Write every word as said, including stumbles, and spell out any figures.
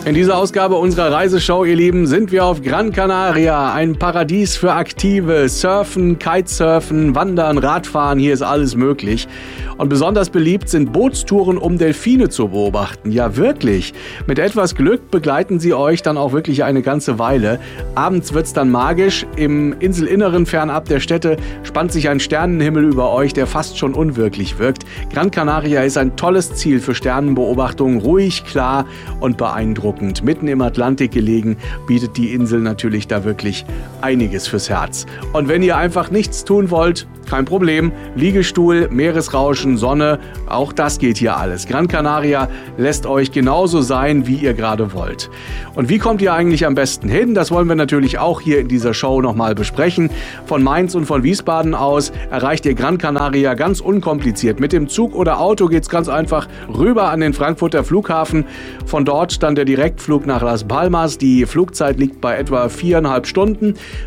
In dieser Ausgabe unserer Reiseshow, ihr Lieben, sind wir auf Gran Canaria. Ein Paradies für Aktive. Surfen, Kitesurfen, Wandern, Radfahren, hier ist alles möglich. Und besonders beliebt sind Bootstouren, um Delfine zu beobachten. Ja, wirklich. Mit etwas Glück begleiten sie euch dann auch wirklich eine ganze Weile. Abends wird's dann magisch. Im Inselinneren fernab der Städte spannt sich ein Sternenhimmel über euch, der fast schon unwirklich wirkt. Gran Canaria ist ein tolles Ziel für Sternenbeobachtung. Ruhig, klar und beeindruckend. Mitten im Atlantik gelegen, bietet die Insel natürlich da wirklich einiges fürs Herz. Und wenn ihr einfach nichts tun wollt, kein Problem. Liegestuhl, Meeresrauschen, Sonne, auch das geht hier alles. Gran Canaria lässt euch genauso sein, wie ihr gerade wollt. Und wie kommt ihr eigentlich am besten hin? Das wollen wir natürlich auch hier in dieser Show nochmal besprechen. Von Mainz und von Wiesbaden aus erreicht ihr Gran Canaria ganz unkompliziert. Mit dem Zug oder Auto geht's ganz einfach rüber an den Frankfurter Flughafen. Von dort dann der Direktflug nach Las Palmas. Die Flugzeit liegt bei etwa viereinhalb Stunden.